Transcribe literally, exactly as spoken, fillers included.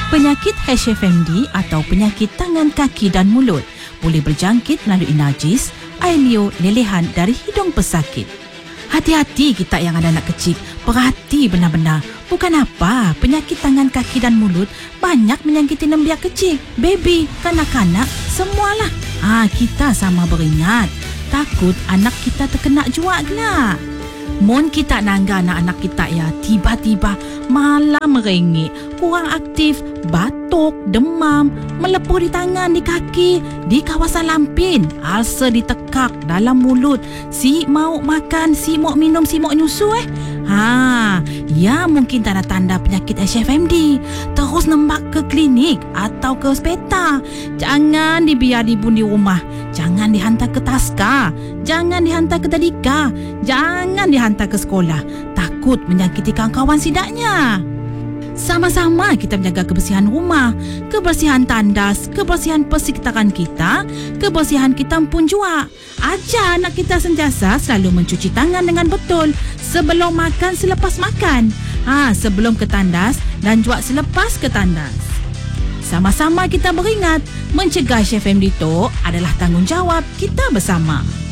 Penyakit H F M D atau penyakit tangan, kaki dan mulut boleh berjangkit melalui najis, air liur, lelehan dari hidung pesakit. Hati-hati kita yang ada anak kecil, perhati benar-benar. Bukan apa, penyakit tangan, kaki dan mulut banyak menyangkiti nembiak kecil, baby, kanak-kanak, semualah. Ah, kita sama beringat. Takut anak kita terkena juak gelak. Mon kita nangga anak-anak kita ya, tiba-tiba malah merengek, kurang aktif, batuk, demam, melepuh di tangan, di kaki, di kawasan lampin, ulcer di tekak, dalam mulut, si mau makan, si mau minum, si mau nyusu eh. Ha, ya mungkin tanda-tanda penyakit H F M D. Terus nembak ke klinik atau ke hospital. Jangan dibiar dibun di rumah. Jangan dihantar ke taska. Jangan dihantar ke tadika. Jangan dihantar ke sekolah. Takut menyakiti kawan-kawan sidaknya. Sama-sama kita menjaga kebersihan rumah, kebersihan tandas, kebersihan persekitaran kita, kebersihan kita pun juga. Ajar anak kita sentiasa selalu mencuci tangan dengan betul sebelum makan, selepas makan, ha, sebelum ke tandas dan juga selepas ke tandas. Sama-sama kita beringat, mencegah H F M D itu adalah tanggungjawab kita bersama.